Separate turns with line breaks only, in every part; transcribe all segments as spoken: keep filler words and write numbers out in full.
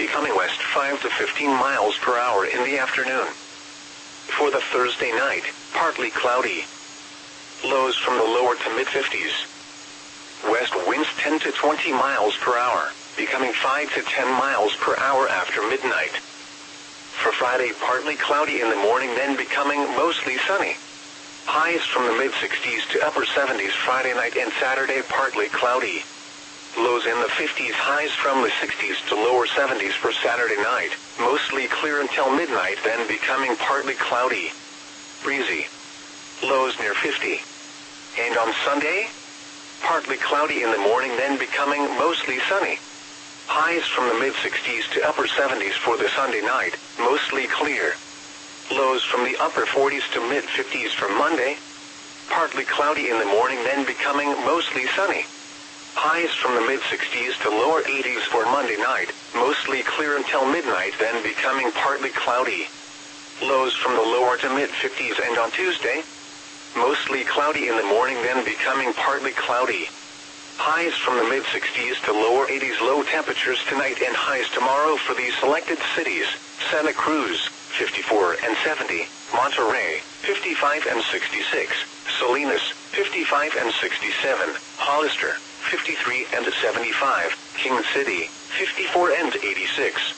becoming west five to fifteen miles per hour in the afternoon. For the Thursday night, partly cloudy. Lows from the lower to mid-fifties. West winds ten to twenty miles per hour, becoming five to ten miles per hour after midnight. For Friday, partly cloudy in the morning, then becoming mostly sunny. Highs from the mid-sixties to upper seventies Friday night, and Saturday partly cloudy. Lows in the fifties, highs from the sixties to lower seventies for Saturday night, mostly clear until midnight, then becoming partly cloudy. Breezy. Lows near fifty. And on Sunday, partly cloudy in the morning, then becoming mostly sunny. Highs from the mid-sixties to upper seventies for the Sunday night, mostly clear. Lows from the upper forties to mid-fifties for Monday. Partly cloudy in the morning, then becoming mostly sunny. Highs from the mid-sixties to lower eighties for Monday night, mostly clear until midnight, then becoming partly cloudy. Lows from the lower to mid-fifties, and on Tuesday, mostly cloudy in the morning, then becoming partly cloudy. Highs from the mid-sixties to lower eighties, low temperatures tonight and highs tomorrow for these selected cities: Santa Cruz, fifty-four and seventy, Monterey, fifty-five and sixty-six, Salinas, fifty-five and sixty-seven, Hollister, fifty-three and seventy-five, King City, fifty-four and eighty-six.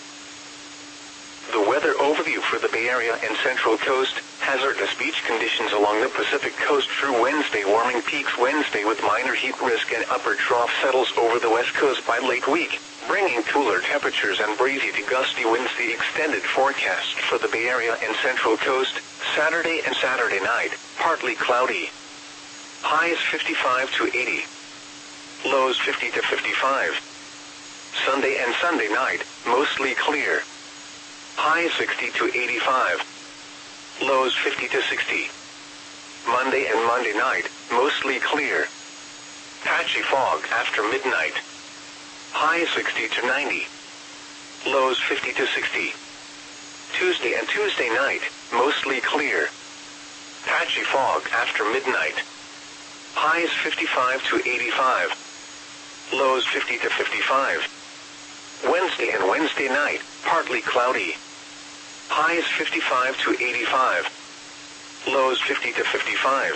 The weather overview for the Bay Area and Central Coast: hazardous beach conditions along the Pacific Coast through Wednesday. Warming peaks Wednesday with minor heat risk, and upper trough settles over the West Coast by late week, bringing cooler temperatures and breezy to gusty winds. The extended forecast for the Bay Area and Central Coast: Saturday and Saturday night, partly cloudy. Highs fifty-five to eighty. Lows fifty to fifty-five. Sunday and Sunday night, mostly clear. Highs sixty to eighty-five. Lows fifty to sixty. Monday and Monday night, mostly clear. Patchy fog after midnight. Highs sixty to ninety. Lows fifty to sixty. Tuesday and Tuesday night, mostly clear. Patchy fog after midnight. Highs fifty-five to eighty-five. Lows fifty to fifty-five. Wednesday and Wednesday night, partly cloudy. Highs fifty-five to eighty-five. Lows fifty to fifty-five.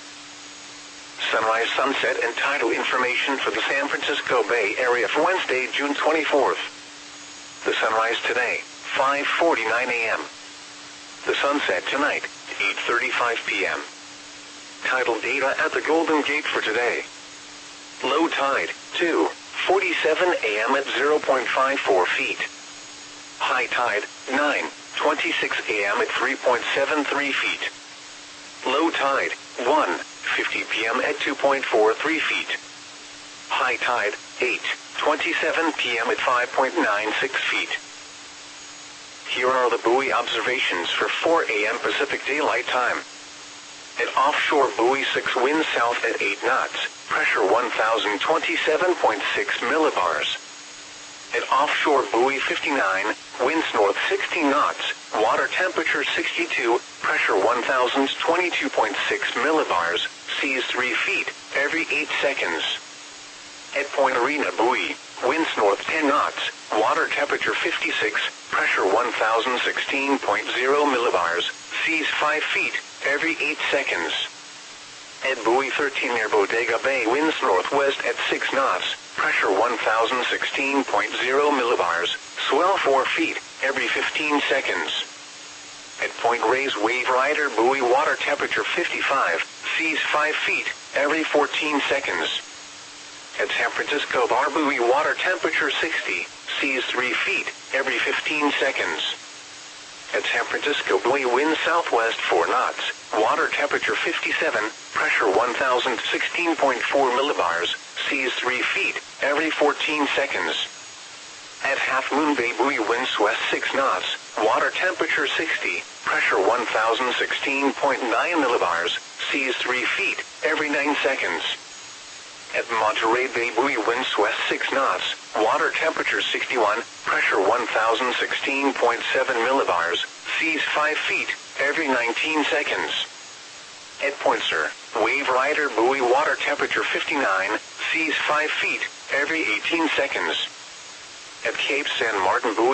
Sunrise, sunset, and tidal information for the San Francisco Bay Area for Wednesday, June twenty-fourth. The sunrise today, five forty-nine a m The sunset tonight, eight thirty-five p m Tidal data at the Golden Gate for today. Low tide, two forty-seven a m at zero point five four feet. High tide, nine twenty-six a m at three point seven three feet. Low tide, one fifty p m at two point four three feet. High tide, eight twenty-seven p m at five point nine six feet. Here are the buoy observations for four a m Pacific Daylight Time. At offshore buoy six, wind south at eight knots, pressure one thousand twenty-seven point six millibars. At offshore buoy fifty-nine, winds north sixteen knots, water temperature sixty-two, pressure one thousand twenty-two point six millibars, seas three feet, every eight seconds. At Point Arena buoy, winds north ten knots, water temperature fifty-six, pressure one thousand sixteen point zero millibars, seas five feet, every eight seconds. At buoy thirteen near Bodega Bay, winds northwest at six knots, pressure one thousand sixteen point zero millibars, swell four feet, every fifteen seconds. At Point Reyes Wave Rider buoy, water temperature fifty-five, seas five feet, every fourteen seconds. At San Francisco Bar buoy, water temperature sixty, seas three feet, every fifteen seconds. At San Francisco buoy, wind southwest four knots, water temperature fifty-seven, pressure one thousand sixteen point four millibars, seas three feet, every fourteen seconds. At Half Moon Bay buoy, winds west six knots, water temperature sixty, pressure one thousand sixteen point nine millibars, seas three feet, every nine seconds. At Monterey Bay buoy, winds west six knots, water temperature sixty-one, pressure one thousand sixteen point seven millibars, seas five feet, every nineteen seconds. At Point Sur Wave Rider buoy, water temperature fifty-nine, seas five feet, every eighteen seconds. At Cape San Martin buoy,